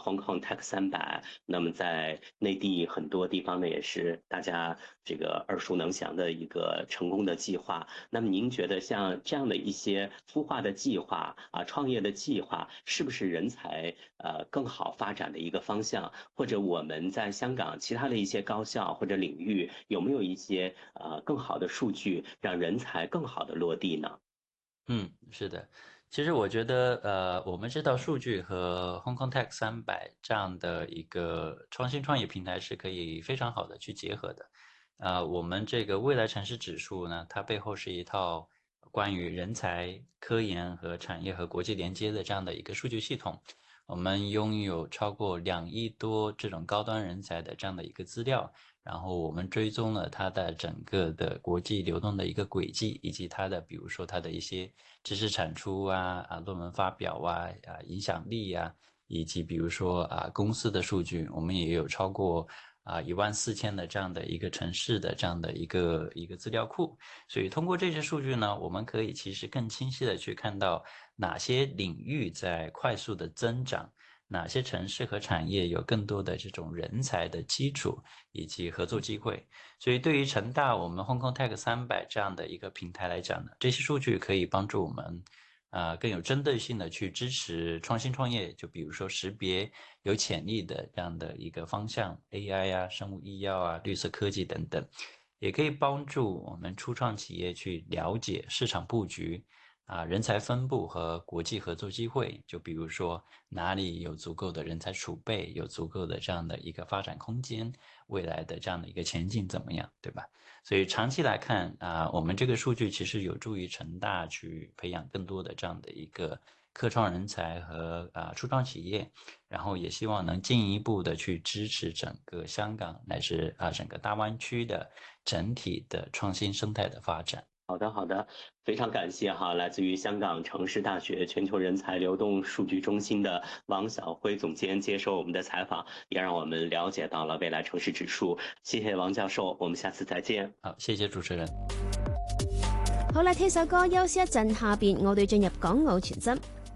Hong Kong Tech 300，那么在内地很多地方呢，也是大家这个耳熟能详的一个成功的计划。那么您觉得像这样的一些孵化的计划啊，创业的计划，是不是人才更好发展的一个方向？或者我们在香港其他的一些高校或者领域，有没有一些更好的数据，让人才更好的落地呢？ 是的，其实我觉得，我们知道数据和 Hong Kong Tech 300这样的一个创新创业平台是可以非常好的去结合的。我们这个未来城市指数呢，它背后是一套关于人才、科研和产业和国际连接的这样的一个数据系统。我们拥有超过2亿多这种高端人才的这样的一个资料，然后我们追踪了它的整个的国际流动的一个轨迹，以及它的比如说它的一些知识产出论文发表影响力以及比如说公司的数据，我们也有超过14000的这样的一个城市的这样的一个资料库。所以通过这些数据呢，我们可以其实更清晰的去看到哪些领域在快速的增长，哪些城市和产业有更多的这种人才的基础以及合作机会。所以对于成大我们 Hong Kong Tech 300这样的一个平台来讲呢，这些数据可以帮助我们更有针对性的去支持创新创业，就比如说识别有潜力的这样的一个方向，AI 生物医药绿色科技等等，也可以帮助我们初创企业去了解市场布局人才分布和国际合作机会，就比如说哪里有足够的人才储备，有足够的这样的一个发展空间，未来的这样的一个前景怎么样，对吧？所以长期来看我们这个数据其实有助于成大去培养更多的这样的一个科创人才和初创企业，然后也希望能进一步的去支持整个香港乃至整个大湾区的整体的创新生态的发展。 好的，好的，非常感谢哈，来自于香港城市大学全球人才流动数据中心的王晓辉总监接受我们的采访，也让我们了解到了未来城市指数。谢谢王教授，我们下次再见。 好，谢謝主持人。 好啦，聽首歌休息一陣，下邊我哋進入港澳全真。